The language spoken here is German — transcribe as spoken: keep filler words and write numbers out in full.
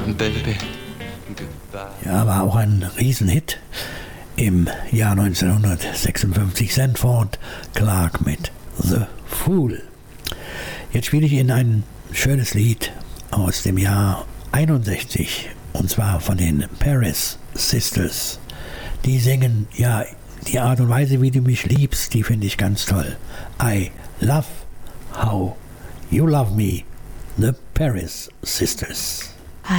Baby, goodbye. Ja, war auch ein Riesenhit im Jahr neunzehnhundertsechsundfünfzig. Sanford Clark mit The Fool. Jetzt spiele ich Ihnen ein schönes Lied aus dem Jahr einundsechzig, und zwar von den Paris Sisters. Die singen, ja, die Art und Weise, wie du mich liebst, die finde ich ganz toll. I love how you love me, the Paris Sisters.